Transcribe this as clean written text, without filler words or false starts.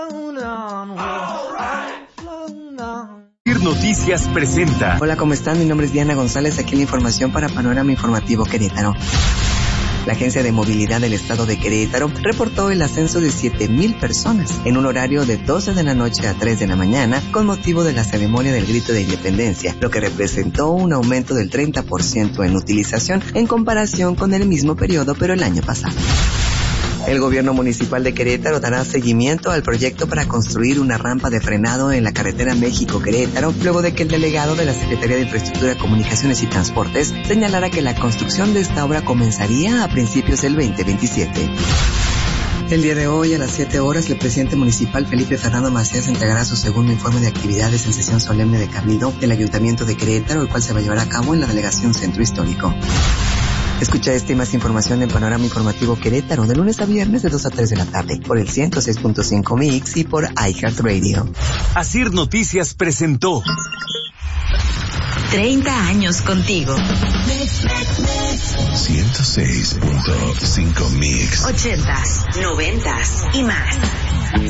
Noticias presenta. Hola, ¿cómo están? Mi nombre es Diana González, aquí la información para Panorama Informativo Querétaro. La Agencia de Movilidad del Estado de Querétaro reportó el ascenso de 7,000 personas en un horario de 12 de la noche a 3 de la mañana con motivo de la ceremonia del Grito de Independencia, lo que representó un aumento del 30% en utilización en comparación con el mismo periodo, pero el año pasado. El gobierno municipal de Querétaro dará seguimiento al proyecto para construir una rampa de frenado en la carretera México-Querétaro, luego de que el delegado de la Secretaría de Infraestructura, Comunicaciones y Transportes señalara que la construcción de esta obra comenzaría a principios del 2027. El día de hoy, a las 7 horas, el presidente municipal Felipe Fernando Macías entregará su segundo informe de actividades en sesión solemne de Cabildo del Ayuntamiento de Querétaro, el cual se va a llevar a cabo en la Delegación Centro Histórico. Escucha esta y más información en Panorama Informativo Querétaro de lunes a viernes de 2 a 3 de la tarde por el 106.5 Mix y por iHeartRadio. Asir Noticias presentó 30 años contigo. 106.5 Mix. 80s, 90s y más.